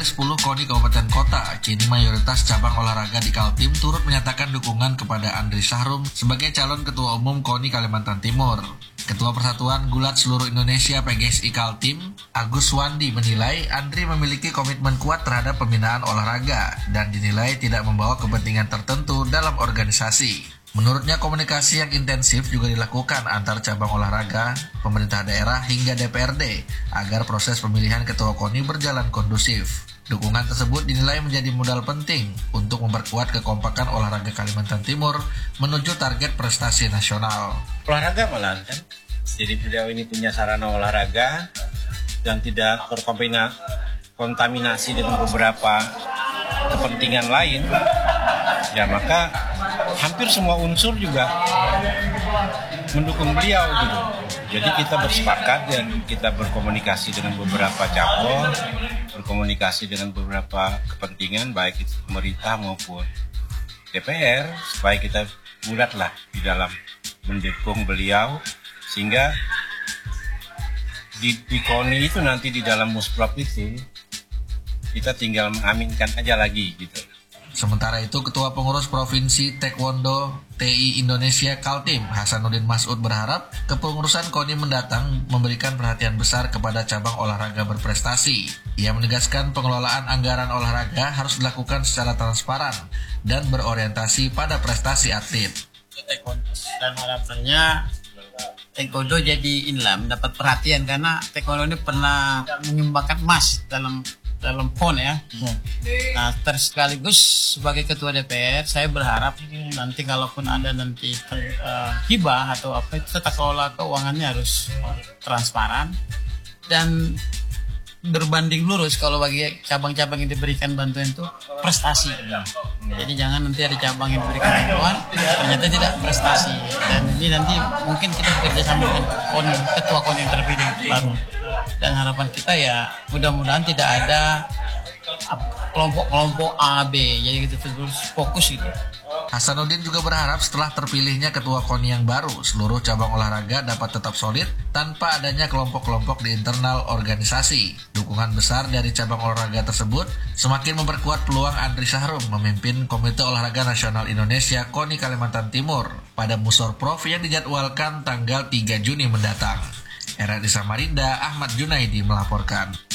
10 KONI Kabupaten Kota, kini mayoritas cabang olahraga di Kaltim turut menyatakan dukungan kepada Andri Syahrum sebagai calon Ketua Umum KONI Kalimantan Timur. Ketua Persatuan Gulat Seluruh Indonesia PGSI Kaltim, Agus Wandi menilai Andri memiliki komitmen kuat terhadap pembinaan olahraga dan dinilai tidak membawa kepentingan tertentu dalam organisasi. Menurutnya komunikasi yang intensif juga dilakukan antar cabang olahraga, pemerintah daerah hingga DPRD agar proses pemilihan ketua KONI berjalan kondusif. Dukungan tersebut dinilai menjadi modal penting untuk memperkuat kekompakan olahraga Kalimantan Timur menuju target prestasi nasional. Olahraga malah kan, jadi beliau ini punya sarana olahraga dan tidak terkontaminasi dengan beberapa kepentingan lain, ya maka hampir semua unsur juga mendukung beliau gitu. Jadi kita bersepakat dan kita berkomunikasi dengan beberapa cabang, berkomunikasi dengan beberapa kepentingan baik itu pemerintah maupun DPR supaya kita bulatlah di dalam mendukung beliau sehingga di KONI itu nanti di dalam musprop itu kita tinggal mengaminkan aja lagi gitu. Sementara itu, Ketua Pengurus Provinsi Taekwondo TI Indonesia Kaltim, Hasanuddin Masud berharap kepengurusan KONI mendatang memberikan perhatian besar kepada cabang olahraga berprestasi. Ia menegaskan pengelolaan anggaran olahraga harus dilakukan secara transparan dan berorientasi pada prestasi atlet. Dan harapannya Taekwondo jadi mendapat perhatian karena Taekwondo ini pernah menyumbangkan emas dalam PON ya. Nah, sekaligus sebagai ketua DPR saya berharap nanti kalaupun ada nanti hibah atau apa itu tata kelola keuangannya harus transparan dan berbanding lurus kalau bagi cabang-cabang yang diberikan bantuan itu prestasi. Jadi jangan nanti ada cabang yang diberikan bantuan ternyata tidak prestasi, dan ini nanti mungkin kita bekerja sama dengan ketua KONI yang terpilih baru. Dan harapan kita ya mudah-mudahan tidak ada kelompok-kelompok A, B, jadi kita terus fokus gitu. Hasanuddin juga berharap setelah terpilihnya ketua KONI yang baru, seluruh cabang olahraga dapat tetap solid tanpa adanya kelompok-kelompok di internal organisasi. Dukungan besar dari cabang olahraga tersebut semakin memperkuat peluang Andri Syahrum memimpin Komite Olahraga Nasional Indonesia KONI Kalimantan Timur pada Musorprof yang dijadwalkan tanggal 3 Juni mendatang. RRI Samarinda, Ahmad Junaidi melaporkan.